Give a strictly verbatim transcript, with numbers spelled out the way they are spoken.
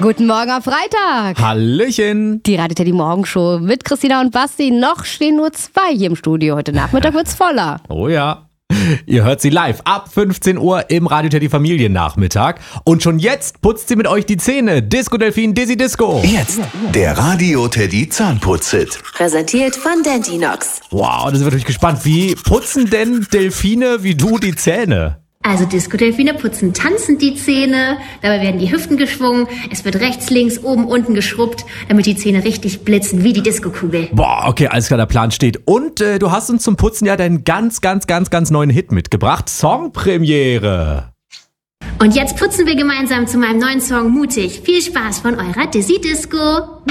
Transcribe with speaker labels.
Speaker 1: Guten Morgen am Freitag.
Speaker 2: Hallöchen.
Speaker 1: Die Radio Teddy Morgenshow mit Christina und Basti. Noch stehen nur zwei hier im Studio. Heute Nachmittag wird's voller.
Speaker 2: Oh ja. Ihr hört sie live ab fünfzehn Uhr im Radio Teddy Familiennachmittag. Und schon jetzt putzt sie mit euch die Zähne. Disco Delfin Dizzy Disco.
Speaker 3: Jetzt der Radio Teddy Zahnputz-Hit.
Speaker 4: Präsentiert von Dentinox.
Speaker 2: Wow, da sind wir natürlich gespannt. Wie putzen denn Delfine wie du die Zähne?
Speaker 5: Also Disco-Delfine putzen tanzend die Zähne, dabei werden die Hüften geschwungen, es wird rechts, links, oben, unten geschrubbt, damit die Zähne richtig blitzen, wie die Disco-Kugel.
Speaker 2: Boah, okay, alles klar, der Plan steht. Und äh, du hast uns zum Putzen ja deinen ganz, ganz, ganz, ganz neuen Hit mitgebracht. Songpremiere.
Speaker 5: Und jetzt putzen wir gemeinsam zu meinem neuen Song Mutig. Viel Spaß von eurer Dizzy Disco.